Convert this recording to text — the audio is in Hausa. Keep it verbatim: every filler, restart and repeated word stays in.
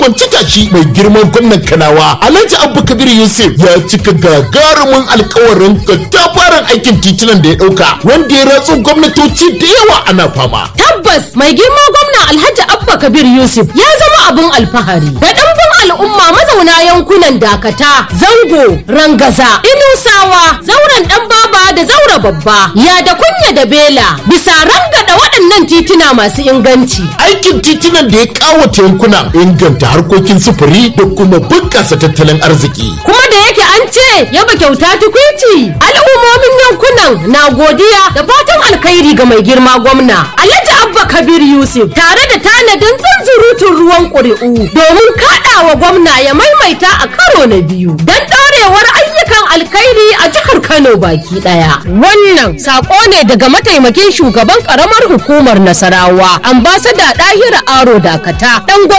kwanci tashi mai girman gwamnan Kanawa Alhaji Abba Kabir Yusuf ya cika gagarumin alkawarin katafaren aikin titunan da ya dauka wanda ya ratsu gwamnatoci da yawa ana fama. Tabbas mai girma gwamna Alhaji Abba Kabir Yusuf ya zama abin alfahari da ɗanbin al'umma mazauna yankunan Dakata, Zango, Rangaza, Inusawa, Zauren Dan Baba da Zaura Babba, ya da kunya da Bela bisa rangada waɗannan tituna masu inganci. Aikin titunan da ya kawata yankuna inganta harkokin sufuri da kuma bunƙasa tattalin arziki. Kuma da yake an ce yaba kyauta tukwici, al'ummomin yankunan na godiya da fatan alkhairi ga mai girma gwamna Alhaji Abba Kabir Yusuf tare da tanadin zanzurutun ruwan ƙuri'u domin kaɗawa gwamna ya maimaita a karo na biyu don ɗorewar ayyukan alkhairi a jihar Kano baki ɗaya. Wannan saƙo ne daga mataimakin shugaban ƙaramar hukumar Nasarawa, ambasada Ɗahira Aro Dakata, ɗan